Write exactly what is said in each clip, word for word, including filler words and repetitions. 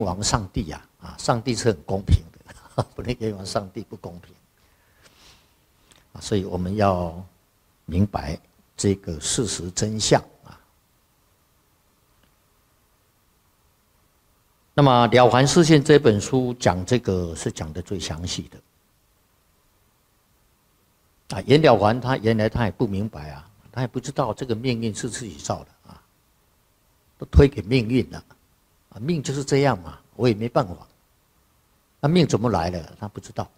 王上帝呀、啊，啊，上帝是很公平的，不能冤枉上帝不公平。啊，所以我们要明白这个事实真相啊。那么《了凡四训》这本书讲这个是讲的最详细的。啊，颜了凡他原来他也不明白啊，他也不知道这个命运是自己造的啊，都推给命运了，啊，命就是这样嘛，我也没办法。那命怎么来的？他不知道。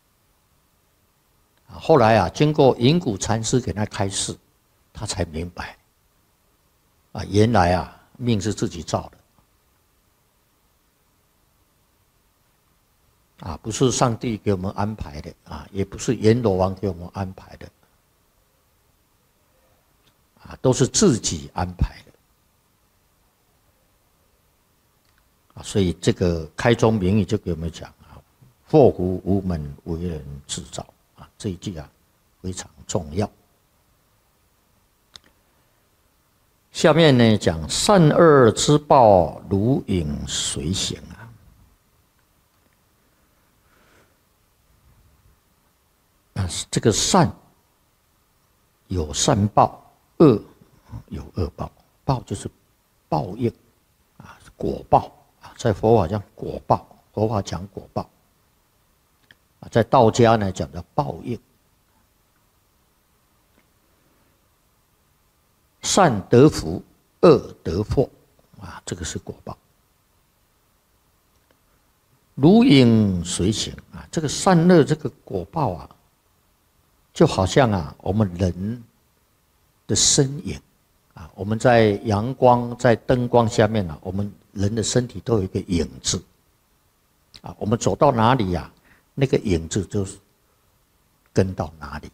啊，后来啊，经过云谷禅师给他开示，他才明白。啊，原来啊，命是自己造的。啊，不是上帝给我们安排的啊，也不是阎罗王给我们安排的，啊，都是自己安排的。啊，所以这个开宗明义就给我们讲啊，祸福无门，为人自造啊，这一句啊非常重要。下面呢讲善恶之报，如影随形啊。这个善有善报，恶有恶报。报就是报应啊，果报啊，在佛法讲果报，佛法讲果报啊，在道家呢讲的报应。善得福，恶得祸啊，这个是果报。如影随形啊，这个善恶这个果报啊。就好像啊，我们人的身影啊，我们在阳光、在灯光下面啊，我们人的身体都有一个影子啊。我们走到哪里呀、啊，那个影子就是跟到哪里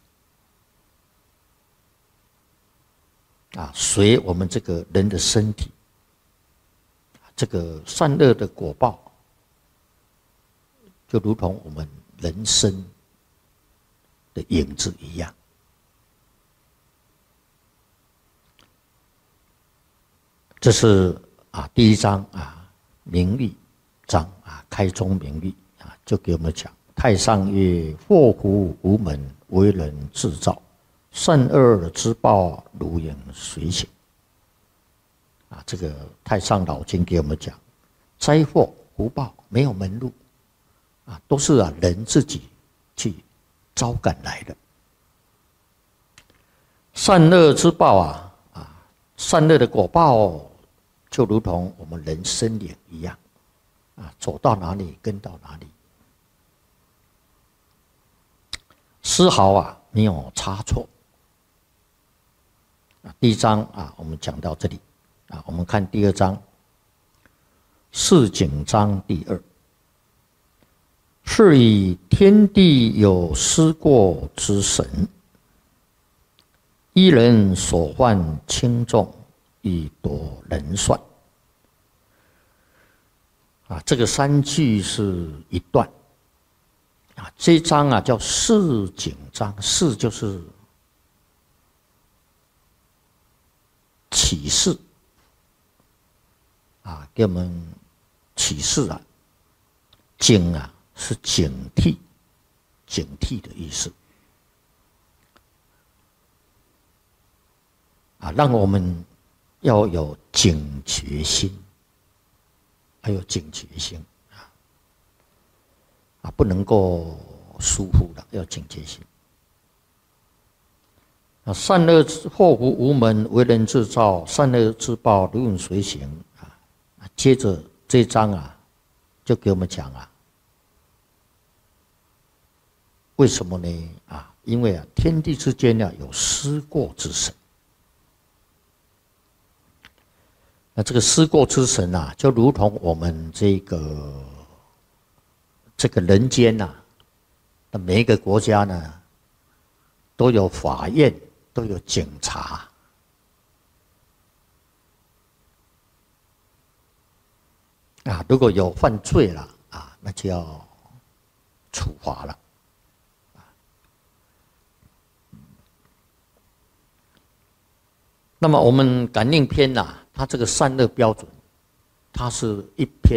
啊，随我们这个人的身体，这个善恶的果报，就如同我们人生的影子一样。这是啊第一章啊明律章啊开宗明律啊，就给我们讲：太上曰：祸福无门，为人自造；善恶之报，如影随形。啊，这个太上老君给我们讲，灾祸福报没有门路啊，都是啊人自己去招感来的。善恶之报啊，啊，善恶的果报就如同我们人身影一样，啊，走到哪里跟到哪里，丝毫啊没有差错。啊，第一章啊，我们讲到这里啊，我们看第二章，四景章第二。是以天地有失过之神，一人所患轻重，以夺人算。啊，这个三句是一段。啊，这一章啊叫示警章，示就是启示，啊，给我们启示啊，警啊。是警惕，警惕的意思啊，让我们要有警觉心，还有警觉心啊，啊，不能够疏忽的，要警觉心。啊，善恶之祸福无门，为人自造；善恶之报，如影随形啊。接着这一章啊，就给我们讲啊。为什么呢？啊，因为啊，天地之间呢有失过之神。那这个失过之神啊，就如同我们这个这个人间呐、啊，那每一个国家呢，都有法院，都有警察。啊，如果有犯罪了啊，那就要处罚了。那么我们感应篇呐、啊，它这个善恶标准，它是一篇。